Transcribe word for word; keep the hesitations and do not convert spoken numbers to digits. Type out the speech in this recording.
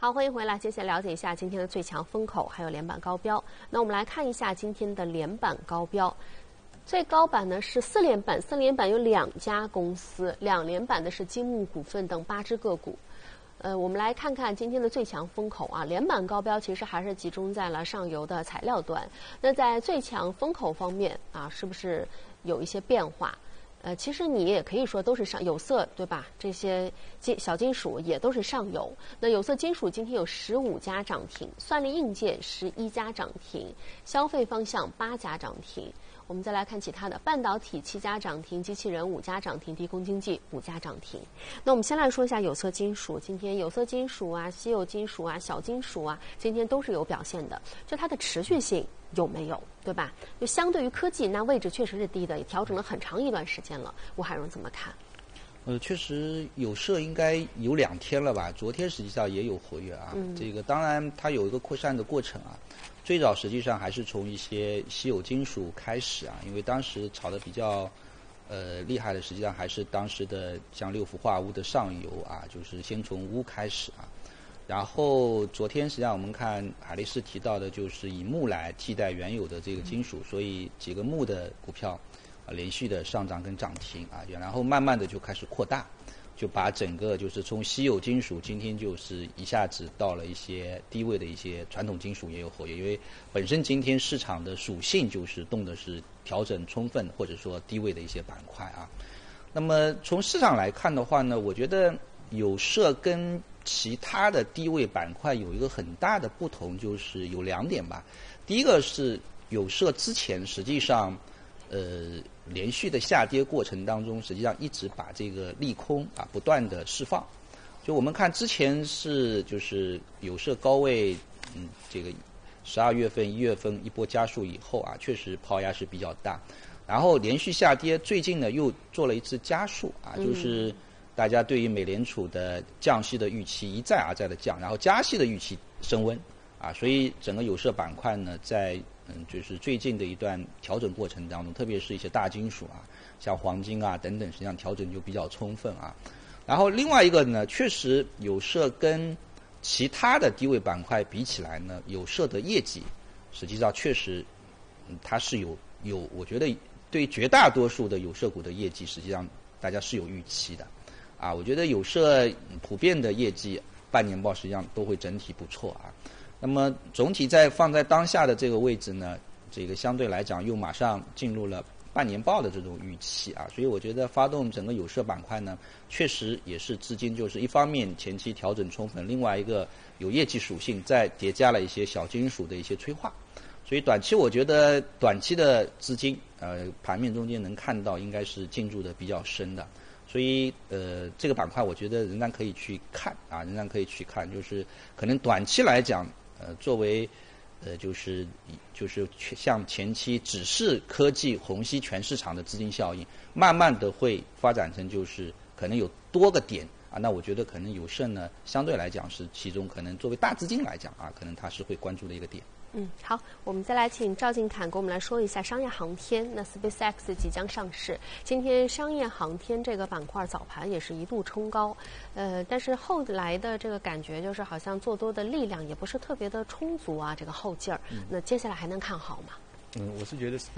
好，欢迎回来，接下来了解一下今天的最强风口还有连板高标。那我们来看一下今天的连板高标。最高板呢是四连板，四连板有两家公司，两连板的是金木股份等八只个股。呃，我们来看看今天的最强风口啊，连板高标其实还是集中在了上游的材料端。那在最强风口方面啊，是不是有一些变化？呃，其实你也可以说都是上有色，对吧？这些金小金属也都是上游。那有色金属今天有十五家涨停，算力硬件十一家涨停，消费方向八家涨停。我们再来看其他的，半导体七家涨停，机器人五家涨停，低空经济五家涨停。那我们先来说一下有色金属，今天有色金属啊、稀有金属啊、小金属啊，今天都是有表现的。就它的持续性有没有，对吧？就相对于科技，那位置确实是低的，也调整了很长一段时间了。吴海荣怎么看？ 呃，确实有色应该有两天了吧？昨天实际上也有活跃啊。嗯、这个当然它有一个扩散的过程啊。最早实际上还是从一些稀有金属开始啊，因为当时炒得比较呃厉害的，实际上还是当时的像六氟化钨的上游啊，就是先从钨开始啊。然后昨天实际上我们看海力士提到的就是以钼来替代原有的这个金属，所以几个钼的股票啊连续的上涨跟涨停啊，然后慢慢的就开始扩大。就把整个就是从稀有金属，今天就是一下子到了一些低位的一些传统金属也有活跃，因为本身今天市场的属性就是动的是调整充分或者说低位的一些板块啊。那么从市场来看的话呢，我觉得有色跟其他的低位板块有一个很大的不同，就是有两点吧。第一个是有色之前实际上呃连续的下跌过程当中，实际上一直把这个利空啊不断的释放。就我们看之前是就是有色高位，嗯，这个十二月份、一月份一波加速以后啊，确实抛压是比较大，然后连续下跌，最近呢又做了一次加速啊，就是大家对于美联储的降息的预期一再而再的降，然后加息的预期升温啊，所以整个有色板块呢在嗯，就是最近的一段调整过程当中，特别是一些大金属啊，像黄金啊等等，实际上调整就比较充分啊。然后另外一个呢，确实有色跟其他的低位板块比起来呢，有色的业绩实际上确实，嗯，它是有有，我觉得对于绝大多数的有色股的业绩，实际上大家是有预期的啊。我觉得有色普遍的业绩半年报实际上都会整体不错啊。那么总体在放在当下的这个位置呢，这个相对来讲又马上进入了半年报的这种预期啊，所以我觉得发动整个有色板块呢，确实也是资金就是一方面前期调整充分，另外一个有业绩属性，再叠加了一些小金属的一些催化，所以短期我觉得短期的资金呃盘面中间能看到应该是进入的比较深的。所以呃这个板块我觉得仍然可以去看啊，仍然可以去看，就是可能短期来讲。呃，作为呃，就是就是像前期只是科技虹吸全市场的资金效应，慢慢的会发展成就是可能有多个点啊，那我觉得可能有色呢，相对来讲是其中可能作为大资金来讲啊，可能它是会关注的一个点。 嗯，好，我们再来请赵进侃给我们来说一下商业航天。那 SpaceX 即将上市，今天商业航天这个板块早盘也是一度冲高，呃，但是后来的这个感觉就是好像做多的力量也不是特别的充足啊，这个后劲儿。那接下来还能看好吗？ 嗯，我是觉得